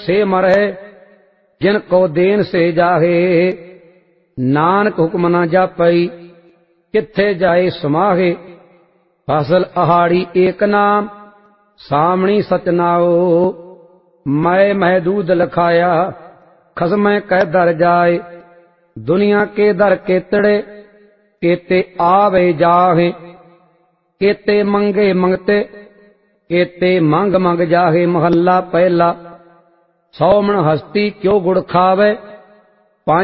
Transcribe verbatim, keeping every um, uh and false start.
से मरे जिनको देन से जाहे। नानक हुक्म न जापई किथे जाए समाहे। फसल अहाड़ी एक नाम सामणी सचनाओ। मैं महदूद लखाया खसमै कह दर जाए। दुनिया के दर केतड़े केते आवे जाहे। केते मंगे मंगते केते मंग मंग जाहे। महला पहला सौ मन हस्ती क्यों गुड़ खावे।